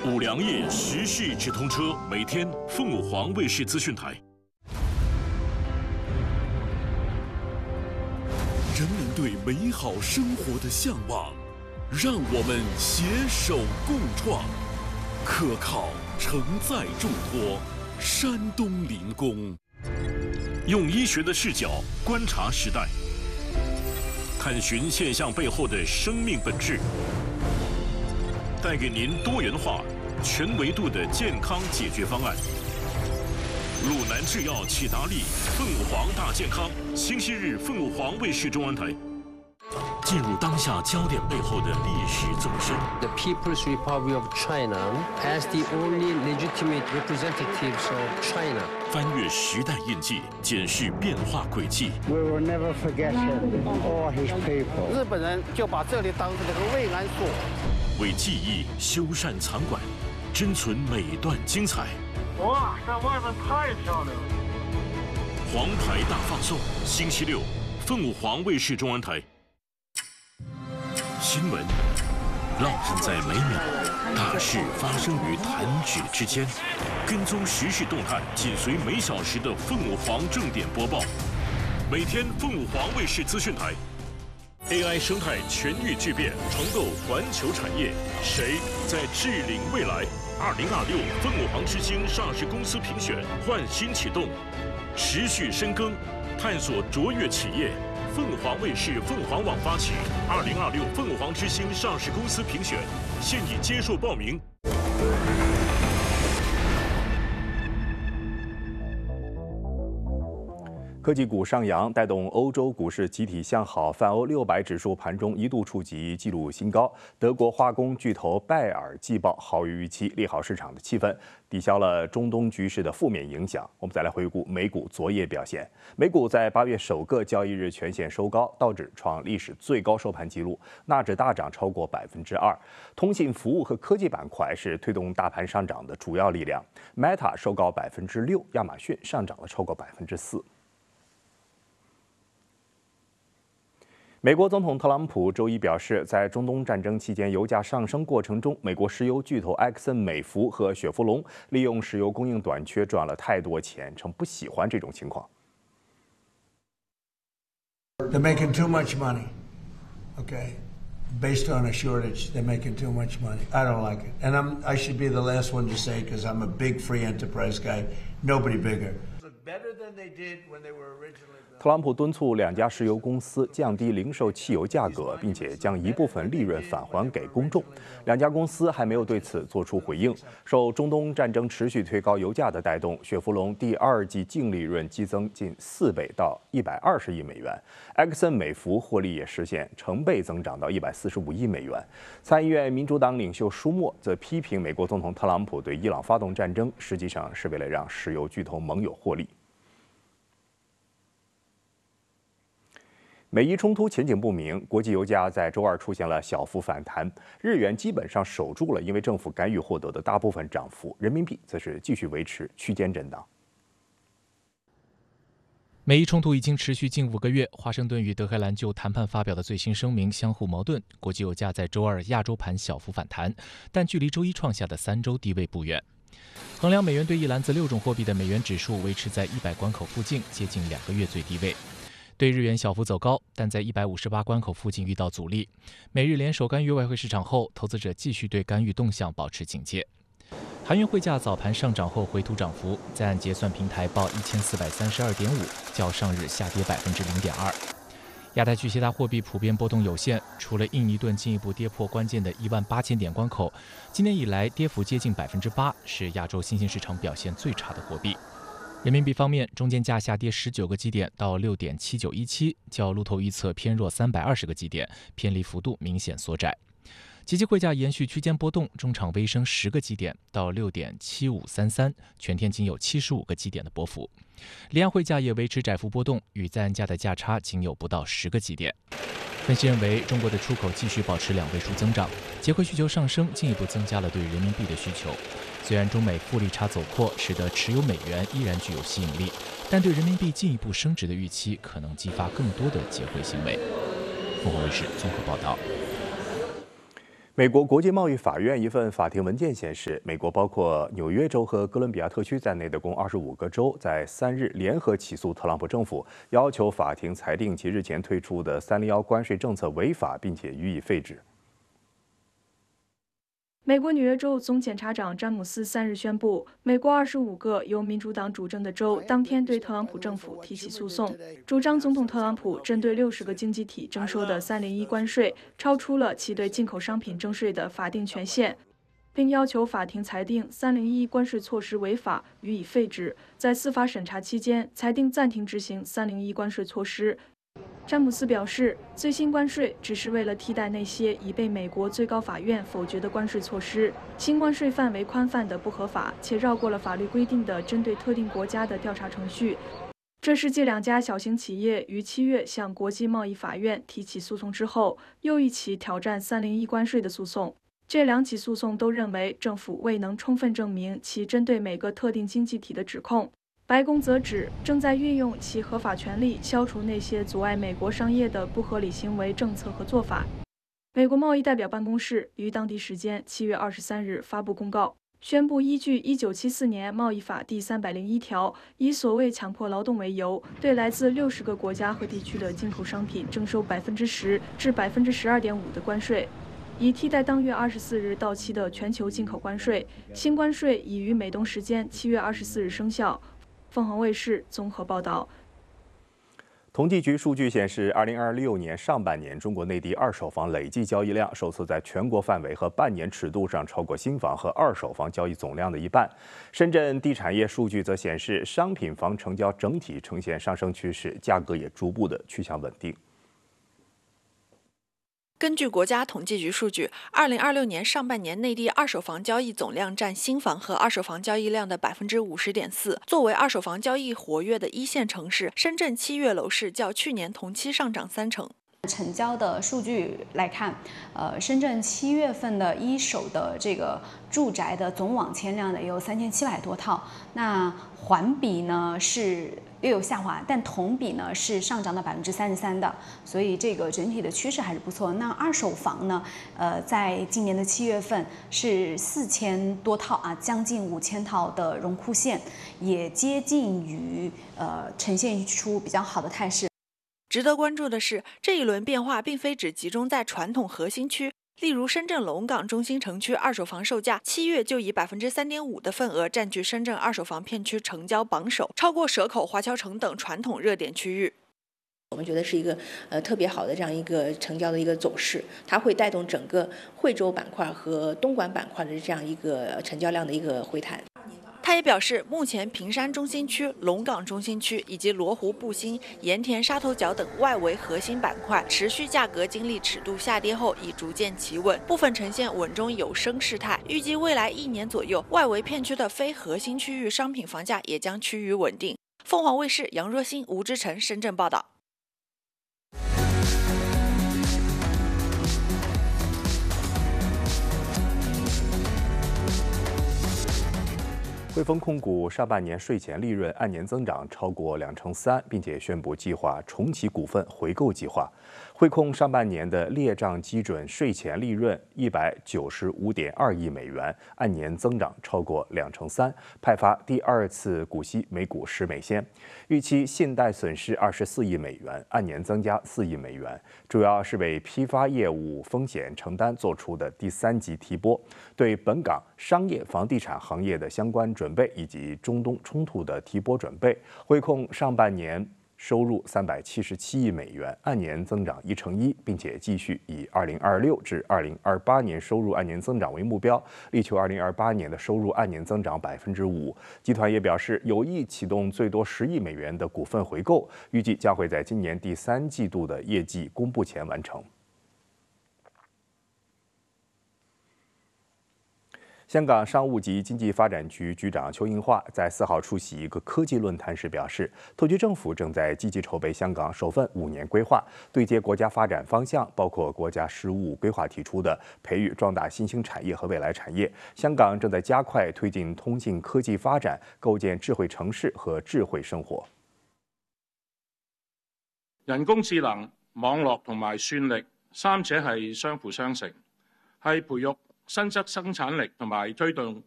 五粮液时事直通车，每天凤凰卫视资讯台。人民对美好生活的向往，让我们携手共创。可靠承载重托，山东临工。用医学的视角观察时代，探寻现象背后的生命本质，带给您多元化、全维度的健康解决方案。鲁南制药启达利凤凰大健康，星期日凤凰卫视中文台。进入当下焦点背后的历史纵深。 The People's Republic of China as the only legitimate representatives of China. 翻越时代印记，检视变化轨迹。 We will never forget him or his people. 日本人就把这里当成了个慰安所。 为记忆修缮藏馆，珍存每段精彩。 哇，在外面太漂亮了！ 黄牌大放送，星期六，凤凰卫视中文台。新闻烙印在每秒，大事发生于弹指之间。跟踪时事动态，紧随每小时的凤凰正点播报。每天凤凰卫视资讯台。AI 生态全域巨变，重构环球产业，谁在治领未来？2026凤凰之星上市公司评选换新启动，持续深耕，探索卓越企业。凤凰卫视凤凰网发起2026凤凰之星上市公司评选，现已接受报名。 科技股上扬，带动欧洲股市集体向好，泛欧600指数盘中一度触及纪录新高。德国化工巨头拜耳季报好于预期，利好市场的气氛，抵消了中东局势的负面影响。我们再来回顾美股昨夜表现，美股在8月首个交易日全线收高，道指创历史最高收盘纪录，纳指大涨超过2%。通信服务和科技板块是推动大盘上涨的主要力量 ，Meta 收高6%，亚马逊上涨了超过4%。美国总统特朗普周一表示，在中东战争期间油价上升过程中，美国石油巨头埃克森美孚和雪佛龙利用石油供应短缺赚了太多钱，称不喜欢这种情况。 They're making too much money, okay? Based on a shortage, they're making too much money. I don't like it, and I should be the last one to say because I'm a big free enterprise guy. Nobody bigger. Better than they did when they were originally. 特朗普敦促两家石油公司降低零售汽油价格，并且将一部分利润返还给公众。两家公司还没有对此做出回应。受中东战争持续推高油价的带动，雪佛龙第2季净利润激增近4倍到120亿美元，埃克森美孚获利也实现成倍增长到145亿美元。参议院民主党领袖舒默则批评美国总统特朗普对伊朗发动战争，实际上是为了让石油巨头盟友获利。美伊冲突前景不明，国际油价在周二出现了小幅反弹，日元基本上守住了因为政府干预获得的大部分涨幅，人民币则是继续维持区间震荡。 美伊冲突已经持续近5个月，华盛顿与德黑兰就谈判发表的最新声明相互矛盾，国际油价在周二亚洲盘小幅反弹，但距离周一创下的3周低位不远。衡量美元兑一篮子6种货币的美元指数维持在100关口附近，接近2个月最低位。对日元小幅走高，但在158关口附近遇到阻力。美日联手干预外汇市场后，投资者继续对干预动向保持警戒。韩元汇价早盘上涨后回吐涨幅，在岸结算平台报1432.5，较上日下跌0.2%。亚太区其他货币普遍波动有限，除了印尼盾进一步跌破关键的18000点关口，今年以来跌幅接近8%，是亚洲新兴市场表现最差的货币。人民币方面，中间价下跌19个基点到6.7917，较路透预测偏弱320个基点，偏离幅度明显缩窄。即期汇价延续区间波动，中场微升10个基点到6.7533，全天仅有75个基点的波幅。离岸汇价也维持窄幅波动，与在岸价的价差仅有不到10个基点。分析认为，中国的出口继续保持2位数增长，结汇需求上升进一步增加了对人民币的需求。虽然中美负利差走扩，使得持有美元依然具有吸引力，但对人民币进一步升值的预期可能激发更多的结汇行为。凤凰卫视综合报道。 美国国际贸易法院一份法庭文件显示，美国包括纽约州和哥伦比亚特区在内的共25个州在3日联合起诉特朗普政府，要求法庭裁定其日前推出的301关税政策违法，并且予以废止。 美国纽约州总检察长詹姆斯3日宣布，美国25个由民主党主政的州当天对特朗普政府提起诉讼，主张总统特朗普针对60个经济体征收的301关税超出了其对进口商品征税的法定权限，并要求法庭裁定301关税措施违法，予以废止，在司法审查期间裁定暂停执行301关税措施。詹姆斯表示，最新关税只是为了替代那些已被美国最高法院否决的关税措施。新关税范围宽泛的不合法，且绕过了法律规定的针对特定国家的调查程序。这是继2家小型企业于7月向国际贸易法院提起诉讼之后，又一起挑战301关税的诉讼。这2起诉讼都认为政府未能充分证明其针对每个特定经济体的指控。白宫则指正在运用其合法权利消除那些阻碍美国商业的不合理行为、政策和做法。美国贸易代表办公室于当地时间7月23日发布公告，宣布依据1974年贸易法第301条，以所谓强迫劳动为由，对来自60个国家和地区的进口商品征收10%至12.5%的关税，以替代当月24日到期的全球进口关税。新关税已于美东时间7月24日生效。凤凰卫视综合报道。 统计局数据显示，2026年上半年中国内地二手房累计交易量首次在全国范围和半年尺度上超过新房和二手房交易总量的一半。深圳地产业数据则显示，商品房成交整体呈现上升趋势，价格也逐步的趋向稳定。 根据国家统计局数据，2026年上半年内地二手房交易总量占新房和二手房交易量的50.4%。作为二手房交易活跃的一线城市，深圳7月楼市较去年同期上涨30%。 成交的数据来看，深圳7月份的一手的这个住宅的总网签量呢有3700多套，那环比呢是略有下滑，但同比呢是上涨了33%的，所以这个整体的趋势还是不错。那二手房呢，在今年的7月份是4000多套啊，将近5000套的荣枯线，也接近于呈现出比较好的态势。 值得关注的是，这一轮变化并非只集中在传统核心区，例如深圳龙岗中心城区二手房售价7月就以3.5%的份额占据深圳二手房片区成交榜首，超过蛇口、华侨城等传统热点区域。 我们觉得是一个特别好的这样一个成交的一个走势，它会带动整个惠州板块和东莞板块的这样一个成交量的一个回弹。 他也表示，目前坪山中心区、龙岗中心区以及罗湖、布心、盐田、沙头角等外围核心板块，持续价格经历尺度下跌后已逐渐企稳，部分呈现稳中有升势态。预计未来1年左右，外围片区的非核心区域商品房价也将趋于稳定。凤凰卫视杨若欣、吴志成深圳报道。 汇丰控股上半年税前利润按年增长超过3%，并且宣布计划重启股份回购计划。汇控上半年的列账基准税前利润195.2亿美元，按年增长超过3%，派发第2次股息每股10美仙。预期信贷损失24亿美元，按年增加4亿美元，主要是为批发业务风险承担做出的第3级提拨，对本港商业房地产行业的相关准备以及中东冲突的提拨准备。汇控上半年收入377亿美元，按年增长1%，并且继续以2026至2028年收入按年增长为目标，力求2028年的收入按年增长5%。集团也表示有意启动最多10亿美元的股份回购，预计将会在今年第3季度的业绩公布前完成。香港商务及经济发展局局长邱应华在4号出席一个科技论坛时表示，特区政府正在积极筹备香港首份5年规划，对接国家发展方向，包括国家“十五”规划提出的培育壮大新兴产业和未来产业。香港正在加快推进通信科技发展，构建智慧城市和智慧生活。 人工智能、網絡同埋算力三者係相輔相成。 係培育新質生產力同埋推動